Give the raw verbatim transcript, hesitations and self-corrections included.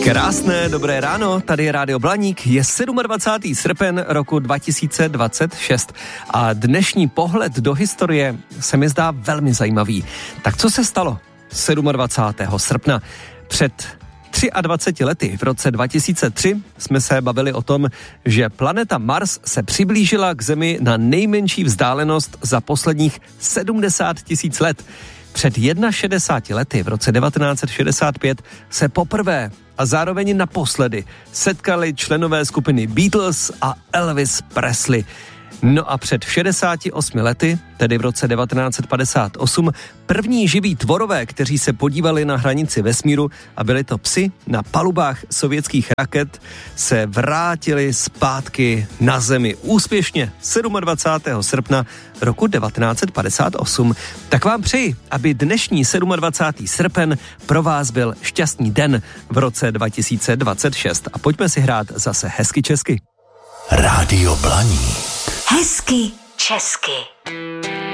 Krásné, dobré ráno, tady je Rádio Blaník, je dvacátého sedmého srpen roku dva tisíce dvacet šest a dnešní pohled do historie se mi zdá velmi zajímavý. Tak co se stalo dvacátého sedmého srpna? Před dvaceti třemi lety, v roce dva tisíce tři, jsme se bavili o tom, že planeta Mars se přiblížila k Zemi na nejmenší vzdálenost za posledních sedmdesát tisíc let. Před šedesáti jedné lety, v roce devatenáct set šedesát pět, se poprvé a zároveň naposledy setkali členové skupiny Beatles a Elvis Presley. No a před šedesáti osmi lety, tedy v roce devatenáct set padesát osm, první živí tvorové, kteří se podívali na hranici vesmíru, a byli to psi na palubách sovětských raket, se vrátili zpátky na Zemi úspěšně dvacátého sedmého srpna roku devatenáct set padesát osm. Tak vám přeji, aby dnešní dvacátého sedmého srpen pro vás byl šťastný den v roce dva tisíce dvacet šest. A pojďme si hrát zase hezky česky. Rádio Blaník. Hezky česky.